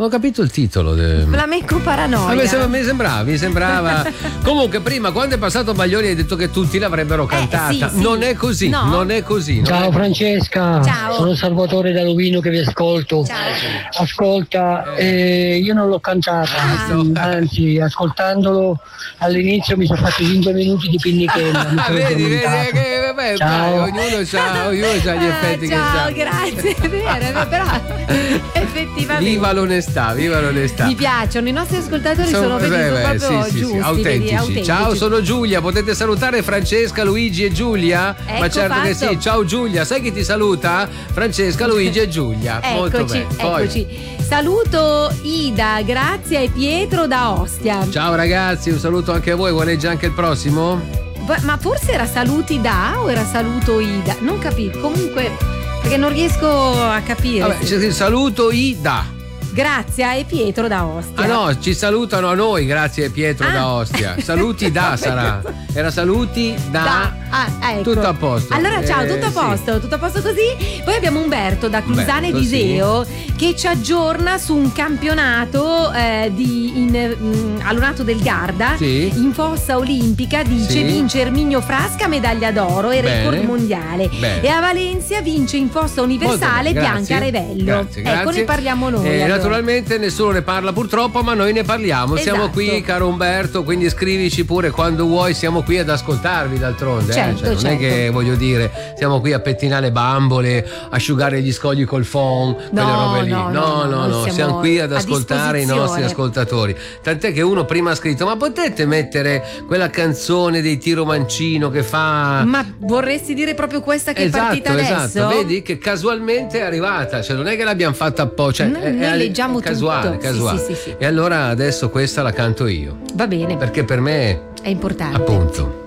ho capito il titolo. Flamenco Paranoia. Mi sembrava. Comunque, prima, quando è passato Baglioni, hai detto che tutti l'avrebbero cantata. Sì. Non è così, no? non è così. Ciao Francesca, Ciao. sono Salvatore da Lovino che vi ascolto. Ciao. Ascolta, io non l'ho cantata, anzi, ascoltandolo all'inizio mi sono fatti 5 minuti di pinnichella. Vedi, che vabbè, Ciao. ognuno c'ha gli effetti che ciao, sa. grazie, è vero, però effettivamente. Viva l'onestà. Mi piacciono, i nostri ascoltatori sono proprio sì, giusti, autentici. Ciao, sono Giulia, potete salutare Francesca, Luigi e Giulia? Ecco, Ma certo fatto. che sì. Ciao Giulia, sai chi ti saluta? Francesca, Luigi e Giulia. Molto bene. Poi. Eccoci. Saluto Ida, Grazia e Pietro da Ostia. Ciao ragazzi, un saluto anche a voi, vuole già anche il prossimo? Ma forse era saluti da o era saluto Ida? Non capito, comunque, perché non riesco a capire. Vabbè, c'è scritto saluto Ida. Grazia e Pietro da Ostia. Ah no, ci salutano a noi, grazie Pietro da Ostia. Saluti da sarà. Era saluti da. Ecco. Tutto a posto. Allora ciao, tutto a posto, tutto a posto così. Poi abbiamo Umberto da Clusane Umberto, Viseo che ci aggiorna su un campionato all'Unato del Garda in fossa olimpica. Dice vince Erminio Frasca medaglia d'oro e record mondiale. E a Valencia vince in fossa universale Bianca Revello. Ecco, ne parliamo noi. Naturalmente nessuno ne parla purtroppo, ma noi ne parliamo. Esatto. Siamo qui, caro Umberto, quindi scrivici pure quando vuoi, siamo qui ad ascoltarvi d'altronde. Certo, non è che voglio dire, siamo qui a pettinare le bambole, asciugare gli scogli col phon, quelle robe lì. No, siamo qui ad ascoltare i nostri ascoltatori. Tant'è che uno prima ha scritto: ma potete mettere quella canzone dei Tiro Mancino che fa. Ma vorresti dire proprio questa che è partita adesso? Esatto, vedi che casualmente è arrivata, cioè non è che l'abbiamo fatta apposta, noi leggiamo casuale. Sì. E allora adesso questa la canto io. Va bene. Perché per me è importante. Appunto.